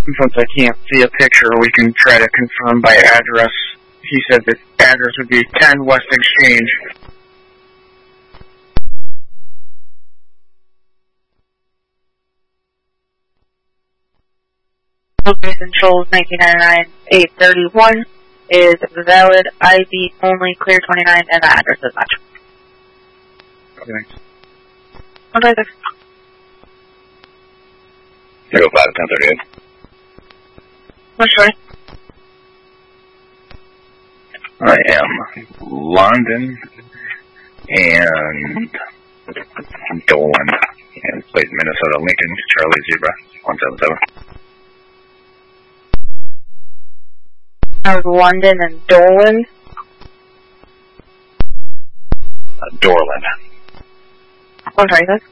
Since I can't see a picture, we can try to confirm by address. He said the address would be 10 West Exchange. Location shows 1999-831 is valid ID only, clear 29, and the address is matched. Okay, thanks. Okay, thanks. 305-1038. What's your name? I am London and Dolan, and plate Minnesota Lincoln, Charlie Zebra, 177. London and Dolan. Dorland. I'm sorry, guys.